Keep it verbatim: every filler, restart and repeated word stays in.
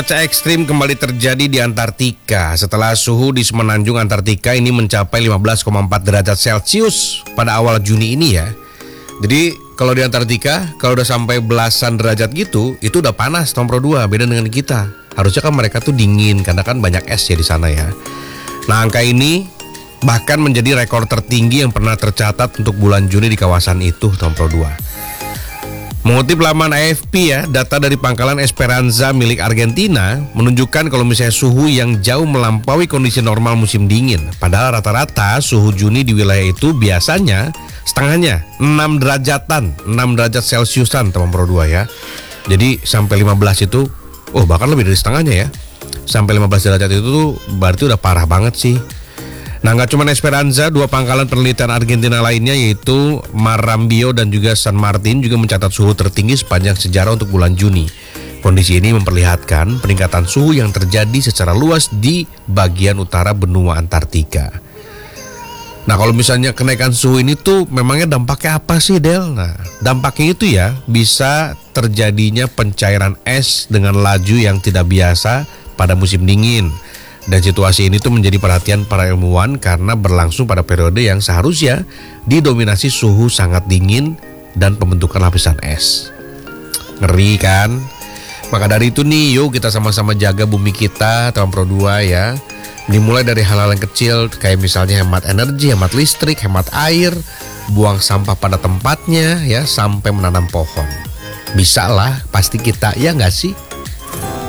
Cuaca ekstrim kembali terjadi di Antartika setelah suhu di semenanjung Antartika ini mencapai lima belas koma empat derajat Celcius pada awal Juni ini ya. Jadi kalau di Antartika kalau udah sampai belasan derajat gitu, itu udah panas nomor dua, beda dengan kita. Harusnya kan mereka tuh dingin karena kan banyak es ya di sana ya. Nah, angka ini bahkan menjadi rekor tertinggi yang pernah tercatat untuk bulan Juni di kawasan itu nomor dua. Mengutip laman A F P ya, data dari pangkalan Esperanza milik Argentina menunjukkan kalau misalnya suhu yang jauh melampaui kondisi normal musim dingin. Padahal rata-rata suhu Juni di wilayah itu biasanya setengahnya enam derajatan, enam derajat Celciusan teman pro dua ya. Jadi sampai lima belas itu, oh bahkan lebih dari setengahnya ya. Sampai lima belas derajat itu tuh berarti udah parah banget sih. Nah, nggak cuma Esperanza, dua pangkalan penelitian Argentina lainnya yaitu Marambio dan juga San Martin juga mencatat suhu tertinggi sepanjang sejarah untuk bulan Juni. Kondisi ini memperlihatkan peningkatan suhu yang terjadi secara luas di bagian utara benua Antartika. Nah, kalau misalnya kenaikan suhu ini tuh memangnya dampaknya apa sih, Del? Nah, dampaknya itu ya bisa terjadinya pencairan es dengan laju yang tidak biasa pada musim dingin. Dan situasi ini tuh menjadi perhatian para ilmuwan karena berlangsung pada periode yang seharusnya didominasi suhu sangat dingin dan pembentukan lapisan es. Ngeri kan? Maka dari itu nih, yuk kita sama-sama jaga bumi kita, tahun pro dua ya. Dimulai dari hal-hal yang kecil kayak misalnya hemat energi, hemat listrik, hemat air, buang sampah pada tempatnya ya, sampai menanam pohon. Bisa lah, pasti kita, ya nggak sih?